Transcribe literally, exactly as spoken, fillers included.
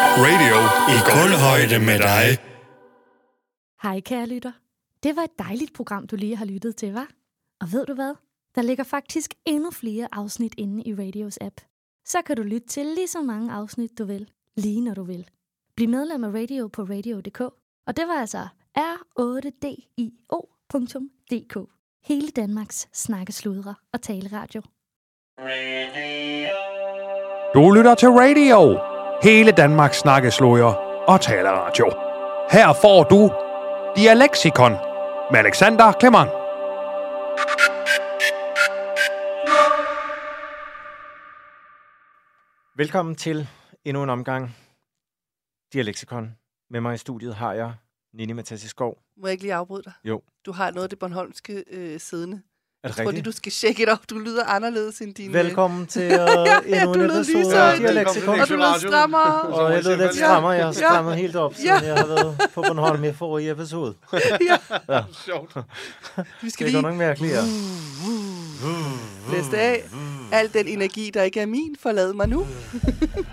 Radio i kulhøjde med dig. Hej kære lytter. Det var et dejligt program, du lige har lyttet til, hva'? Og ved du hvad? Der ligger faktisk endnu flere afsnit inde i Radios app. Så kan du lytte til lige så mange afsnit, du vil, lige når du vil. Bliv medlem af Radio på radio punktum d k. Og det var altså r otte d i o punktum d k. Hele Danmarks snakkesludre og taleradio. Du lytter til Radio. Hele Danmarks snakkesludre og taleradio. Her får du Dialektikon med Alexander Clement. Velkommen til endnu en omgang Dialektikon. Med mig i studiet har jeg Nini Mathilde Skov. Må jeg ikke lige afbryde dig? Jo. Du har noget af det bornholmske øh, siddende. Er det jeg tror lige, du skal tjekke det op. Du lyder anderledes end din... Velkommen til uh, endnu en episode af Dialektikon. Og du lyder strammere. Og jeg lyder lidt strammere. Jeg har strammet helt op, siden ja. jeg har været på Bornholm i forrige episode. ja. ja. Sjovt. Vi skal det er godt nok mærkeligt, ja. Blæste af. Al den energi, der ikke er min, forlad mig nu.